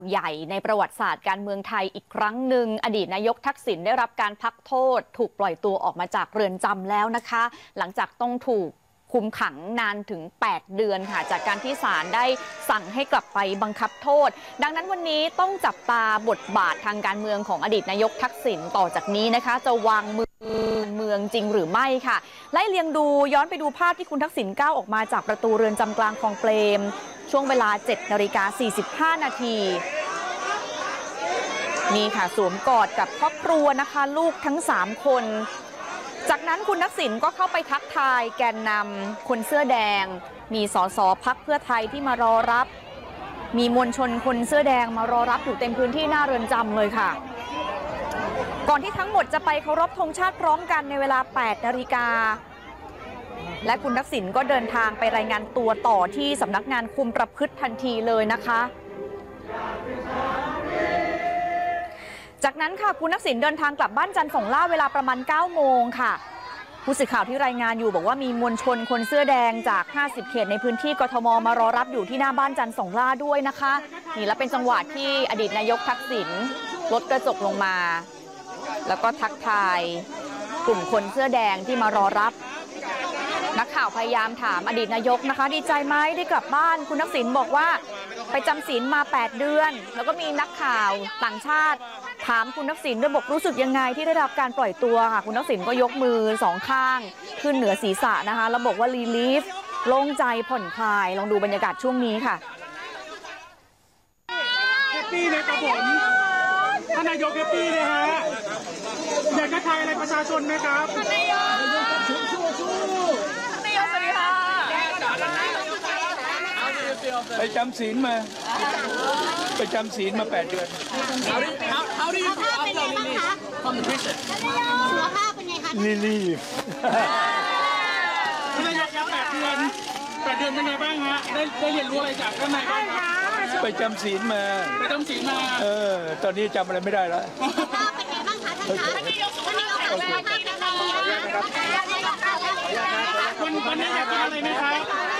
ใหญ่ในประวัติศาสตร์การเมืองไทยอีกครั้งหนึ่งอดีตนายกทักษิณได้รับการพักโทษถูกปล่อยตัวออกมาจากเรือนจำแล้วนะคะหลังจากต้องถูกคุมขังนานถึง8 เดือนค่ะจากการที่ศาลได้สั่งให้กลับไปบังคับโทษดังนั้นวันนี้ต้องจับตาบทบาททางการเมืองของอดีตนายกทักษิณต่อจากนี้นะคะจะวางมือเมืองจริงหรือไม่ค่ะไล่เลียงดูย้อนไปดูภาพที่คุณทักษิณก้าวออกมาจากประตูเรือนจำกลางคลองเปรมช่วงเวลา 7:45 นาทีนี่ค่ะสวมกอดกับครอบครัวนะคะลูกทั้ง3 คนจากนั้นคุณทักษิณก็เข้าไปทักทายแกนนำคนเสื้อแดงมีสสพรรคเพื่อไทยที่มารอรับมีมวลชนคนเสื้อแดงมารอรับอยู่เต็มพื้นที่หน้าเรือนจำเลยค่ะก่อนที่ทั้งหมดจะไปเคารพธงชาติพร้อมกันในเวลา 8 นาฬิกาและคุณทักษิณก็เดินทางไปรายงานตัวต่อที่สำนักงานคุมประพฤติทันทีเลยนะคะจากนั้นค่ะคุณทักษิณเดินทางกลับบ้านจันทร์สงล่าเวลาประมาณ 9 โมงค่ะผู้สื่อข่าวที่รายงานอยู่บอกว่ามีมวลชนคนเสื้อแดงจาก 50 เขตในพื้นที่กทมมารอรับอยู่ที่หน้าบ้านจันทร์สงล่าด้วยนะคะนี่และเป็นจังหวะที่อดีตนายกทักษิณลดกระจกลงมาแล้วก็ทักทายกลุ่มคนเสื้อแดงที่มารอรับนักข่าวพยายามถามอดีตนายกนะคะดีใจไหมได้กลับบ้านคุณทักษิณบอกว่าไปจำศีลมา 8 เดือนแล้วก็มีนักข่าวต่างชาติถามคุณทักษิณด้วยบอกรู้สึกยังไงที่ได้รับการปล่อยตัวค่ะคุณทักษิณก็ยกมือ2 ข้างขึ้นเหนือศีรษะนะคะแล้วบอกว่ารีลีฟโล่งใจผ่อนคลายลองดูบรรยากาศช่วงนี้ค่ะแฮปปี้นะครับผมท่านนายกแฮปปี้เลยฮะอยากจะทายอะไรประชาชนไหมครับท่านนายกสวัสดีค่ะไปจำศีลมา8 เดือน How do you feel after release from the prison? สุขภาพเป็นไงคะรีท่านนายกครับ8 เดือนเป็นไงบ้างฮะได้เรียนรู้อะไรจากท่านนายกบ้างครับไปจำศีลมาตอนนี้จำอะไรไม่ได้แล้วสุขภาพเป็นไงบ้างคะท่านคะวันนี้อยากกินอะไรไหมครับ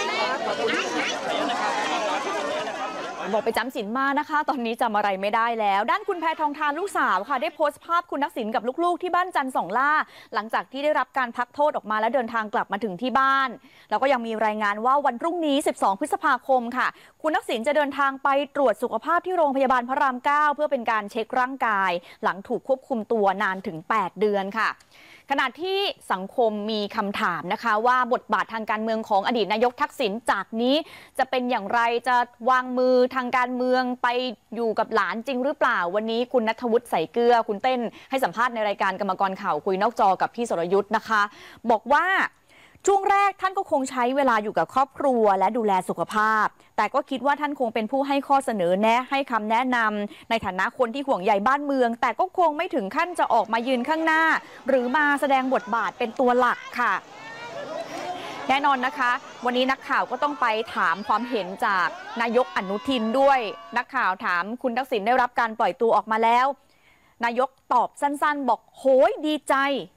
บอกไปจำศีลมานะคะตอนนี้จำอะไรไม่ได้แล้วด้านคุณแพทองธารลูกสาวค่ะได้โพสต์ภาพคุณทักษิณกับลูกๆที่บ้านจันทร์สองล่าหลังจากที่ได้รับการพักโทษออกมาและเดินทางกลับมาถึงที่บ้านแล้วก็ยังมีรายงานว่าวันพรุ่งนี้12 พฤษภาคมค่ะคุณทักษิณจะเดินทางไปตรวจสุขภาพที่โรงพยาบาลพระราม 9เพื่อเป็นการเช็คร่างกายหลังถูกควบคุมตัวนานถึง8 เดือนค่ะขณะที่สังคมมีคำถามนะคะว่าบทบาททางการเมืองของอดีตนายกทักษิณจากนี้จะเป็นอย่างไรจะวางมือทางการเมืองไปอยู่กับหลานจริงหรือเปล่าวันนี้คุณณัฐวุฒิใส่เกลือคุณเต้นให้สัมภาษณ์ในรายการกรรมกรข่าวคุยนอกจอกับพี่สรยุทธ์นะคะบอกว่าช่วงแรกท่านก็คงใช้เวลาอยู่กับครอบครัวและดูแลสุขภาพแต่ก็คิดว่าท่านคงเป็นผู้ให้ข้อเสนอแนะให้คำแนะนำในฐานะคนที่ห่วงใยบ้านเมืองแต่ก็คงไม่ถึงขั้นจะออกมายืนข้างหน้าหรือมาแสดงบทบาทเป็นตัวหลักค่ะแน่นอนนะคะวันนี้นักข่าวก็ต้องไปถามความเห็นจากนายกอนุทินด้วยนักข่าวถามคุณทักษิณได้รับการปล่อยตัวออกมาแล้วนายกตอบสั้นๆบอกโหยดีใจ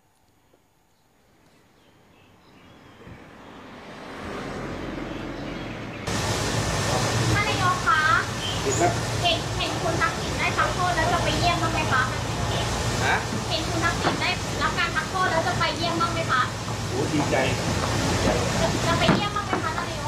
เห็นคุณทักษิณได้พักโทษแล้วจะไปเยี่ยมบ้างไหมคะเห็นคุณทักษิณได้รับการพักโทษแล้วจะไปเยี่ยมบ้างไหมคะโอ้ดีใจจะไปเยี่ยมบ้างไหมคะท่านนายก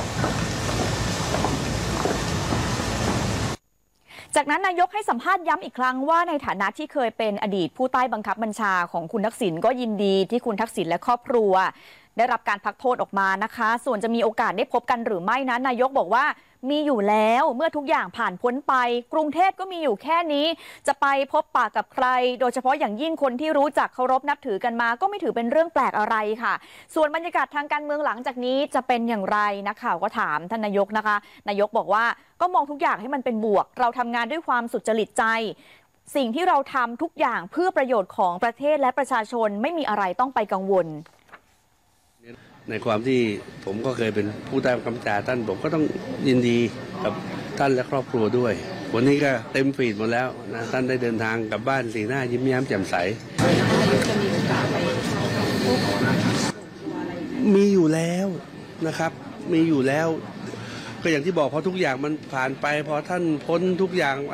จากนั้นนายกให้สัมภาษณ์ย้ำอีกครั้งว่าในฐานะที่เคยเป็นอดีตผู้ใต้บังคับบัญชาของคุณทักษิณก็ยินดีที่คุณทักษิณและครอบครัวได้รับการพักโทษออกมานะคะส่วนจะมีโอกาสได้พบกันหรือไม่นั้นนายกบอกว่ามีอยู่แล้วเมื่อทุกอย่างผ่านพ้นไปกรุงเทพก็มีอยู่แค่นี้จะไปพบปะกับใครโดยเฉพาะอย่างยิ่งคนที่รู้จักเคารพนับถือกันมาก็ไม่ถือเป็นเรื่องแปลกอะไรค่ะส่วนบรรยากาศทางการเมืองหลังจากนี้จะเป็นอย่างไรนักข่าวก็ถามท่านนายกนะคะนายกบอกว่าก็มองทุกอย่างให้มันเป็นบวกเราทำงานด้วยความสุจริตใจสิ่งที่เราทำทุกอย่างเพื่อประโยชน์ของประเทศและประชาชนไม่มีอะไรต้องไปกังวลในความที่ผมก็เคยเป็นผู้ใต้บังคับบัญชาท่านผมก็ต้องยินดีกับท่านและครอบครัวด้วยวันนี้ก็เต็มฟีดหมดแล้วนะท่านได้เดินทางกลับบ้านสีหน้ายิ้มแย้มแจ่มใสมีอยู่แล้วนะครับมีอยู่แล้วก็อย่างที่บอกพอทุกอย่างมันผ่านไปพอท่านพ้นทุกอย่าง